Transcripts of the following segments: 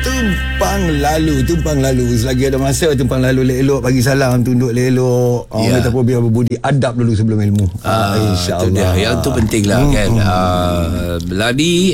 Tumpang lalu. Selagi ada masa, tumpang lalu elok-elok, bagi salam, tunduk elok. Orang kata pun biar berbudi adab dulu sebelum ilmu. InsyaAllah. Yang tu penting lah kan. Ladi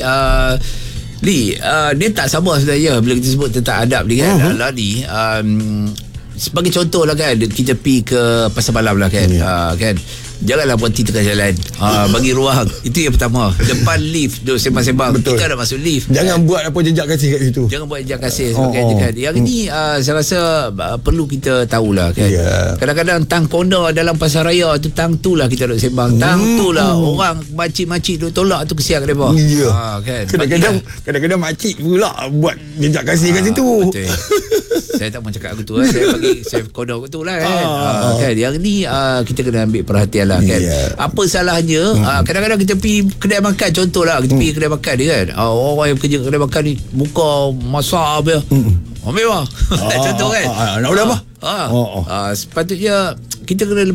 dia tak sabar sebenarnya bila kita sebut tentang adab ni kan. Ladi sebagai contoh lah kan, kita pergi ke pasar malam lah kan. Kan, janganlah berhenti tengah jalan. Bagi ruang. Itu yang pertama. Depan lift duduk sembang-sembang. Betul. Kita dah masuk lift. Jangan buat apa jejak kasih kat situ. Jangan buat jejak kasih sebagainya kan. Yang ini saya rasa perlu kita tahulah kan. Kadang-kadang tang ponda dalam pasar raya tu, tang tu lah kita duduk sembang. Tang tu lah orang makcik-makcik duduk tolak tu kesian kat mereka. Kan. Kadang-kadang makcik pula buat jejak kasih kat situ. Betul. Saya tak mahu cakap aku tu saya kodok aku tu lah kan. Kan. Yang ni kita kena ambil perhatian lah kan. Apa salahnya kadang-kadang kita pergi kedai makan, contohlah kita pergi kedai makan dia kan, orang yang kerja kedai makan ni buka masak apa ambil lah. Contoh kan, nak order apa? Sepatutnya kita kena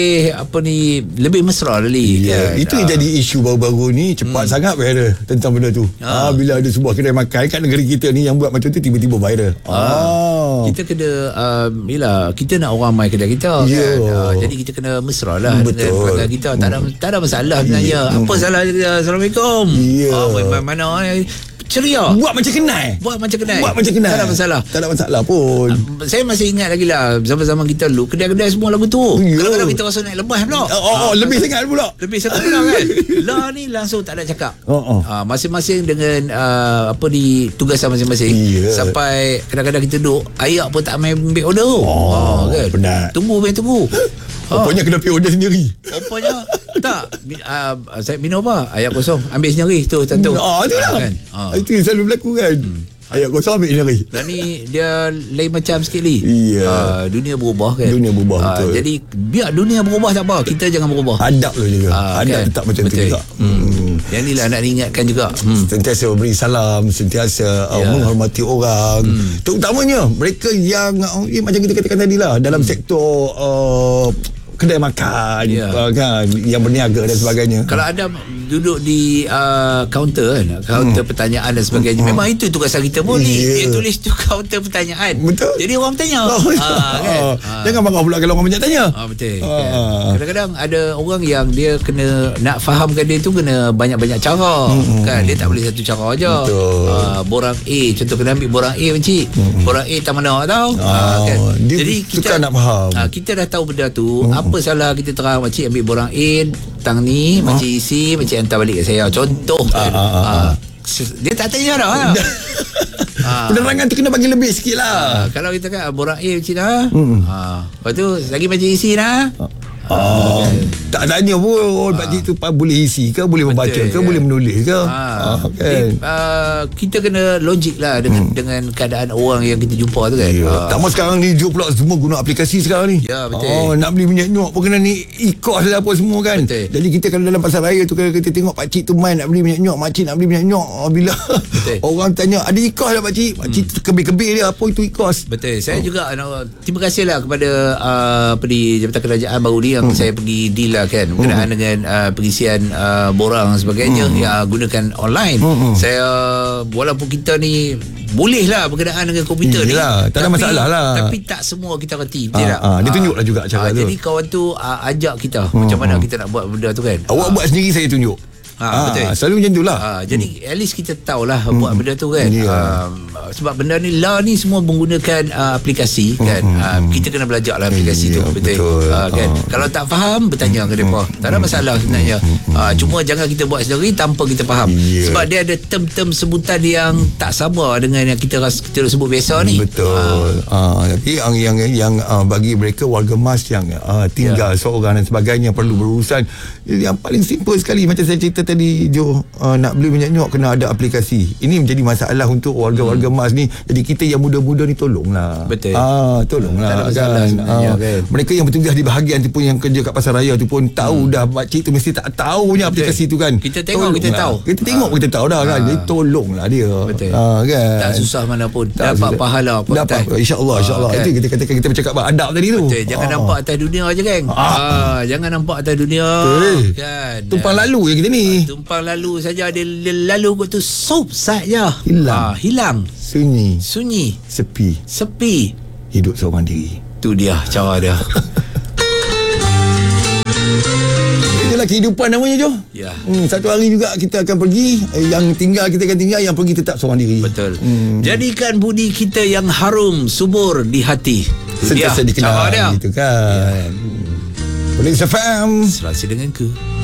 lebih mesra lagi kan. Itu yang jadi isu baru-baru ni. Cepat sangat viral tentang benda tu. Bila ada sebuah kedai makan kat negeri kita ni yang buat macam tu, tiba-tiba viral. Kita kena kita nak orang mai kedai kita kan. Jadi kita kena mesra lah dengan pelanggan kita. Tak ada masalah sebenarnya. Apa salah dia? Assalamualaikum. Mana ceria. Buat macam kenal. Tak ada masalah. Tak ada masalah pun. Saya masih ingat lagi lah, zaman-zaman kita dulu, kedai-kedai semua lagu tu. Kadang-kadang kita rasa naik lemas pula. Lebih sangat pula kan. Lah ni langsung tak ada cakap. Masing-masing dengan tugasan masing-masing. Sampai kadang-kadang kita duduk, ayak pun tak main ambil order. Kan. Penat. Tunggu. Rupanya kena pergi order sendiri. Rupanya tak. Saya minum apa? Ayak kosong, ambil sendiri tu tentu. Itulah kan. Itu yang selalu berlaku kan. Ayak kosong ambil sendiri. Dan ni dia lain macam sikit ni. Dunia berubah kan. Betul. Jadi biar dunia berubah tak apa, kita jangan berubah. Adab tu juga. Adab kan? Tetap macam tu juga. Yang ni lah nak diingatkan juga. Sentiasa beri salam, sentiasa menghormati orang. Terutamanya mereka yang macam kita katakan tadi lah, dalam sektor kedai makan kan, yang berniaga dan sebagainya. Kalau ada duduk di kaunter kan, kaunter pertanyaan dan sebagainya, memang itu tugasan kita pun ni. Dia tulis tu kaunter pertanyaan. Betul. Jadi orang bertanya. Kan? Jangan marah pula kalau orang banyak tanya. Betul. Kan? Kadang-kadang ada orang yang dia kena nak fahamkan dia tu kena banyak-banyak cara. Kan, dia tak boleh satu cara aja. Borang A, contoh kena ambil borang A makcik. Borang A tak mana tahu. Kan. Jadi kita nak faham. Kita dah tahu benda tu. Apa salah kita terang makcik ambil borang A, tang ni makcik isi, makcik hantar balik kat saya. Contoh kan. Dia tak tanya dah. Penerangan tu kena bagi lebih sikit lah. Kalau kita kan borang A makcik dah. Lepas tu lagi makcik isi dah. Tak tanya pun pakcik tu boleh isi ke, boleh membaca ke, boleh menulis ke. Kan. Kita kena logik lah dengan keadaan orang yang kita jumpa tu kan. Tak mahu sekarang ni semua guna aplikasi sekarang ni. Betul. Nak beli minyak nyok pun kena ni e-cost lah apa semua kan. Jadi kita kalau dalam pasar raya tu, kalau kita tengok pakcik tu main nak beli minyak nyok, makcik nak beli minyak nyok, bila orang tanya ada e-cost tak pakcik, pakcik kebir-kebir dia, apa itu e-cost. Betul. Saya juga terima kasih lah kepada di Jabatan Kerajaan baru ni yang saya pergi deal lah kan, berkenaan dengan pengisian borang sebagainya, gunakan online. Saya walaupun kita ni boleh lah berkenaan dengan komputer ni, tak ada masalah lah, tapi tak semua kita reti. Dia tunjuklah juga cara tu. Jadi kawan tu ajak kita macam mana kita nak buat benda tu kan. Awak buat sendiri, saya tunjuk. Betul. Selalu macam tu lah. Jadi at least kita tahulah buat benda tu kan. Sebab benda ni ni semua menggunakan aplikasi kan. Kita kena belajar lah aplikasi tu. Betul. Kan. Kalau tak faham, bertanya ke mereka. Tak ada masalah sebenarnya. Cuma jangan kita buat sendiri tanpa kita faham. Sebab dia ada term-term sebutan yang tak sama dengan yang kita sebut biasa ni. Betul. Tapi yang bagi mereka warga mas yang tinggal seorang dan sebagainya perlu berurusan, yang paling simple sekali macam saya cerita tadi Jo, nak beli minyak nyok kena ada aplikasi. Ini menjadi masalah untuk warga-warga mas ni. Jadi kita yang muda-muda ni tolonglah. Betul. Tolonglah kan. Mereka yang bertugas di bahagian tu pun, yang kerja kat pasar raya tu pun tahu dah makcik tu mesti tak tahu punya aplikasi tu kan. Kita tengok kita tahu. Kita tengok kita tahu dah kan. Jadi tolonglah dia. Betul. Kan. Tak susah mana pun. Dapat pahala pun. Dapat insya-Allah kan. Itu kita katakan, kita bercakap adab tadi tu. Betul. Jangan nampak atas dunia aja geng. Jangan nampak atas dunia kan. Tumpang lalu je kita ni. Tumpang lalu saja, dia lalu kot tu sup saja. Hilang. Sunyi, sepi, hidup seorang diri. tu dia cara dia. Itulah kehidupan namanya, Jo. Ya. Satu hari juga kita akan pergi. Yang tinggal kita akan tinggal, yang pergi tetap seorang diri. Betul. Jadikan budi kita yang harum subur di hati. Sentiasa dikenal gitu kan. Police FM Selasi denganku.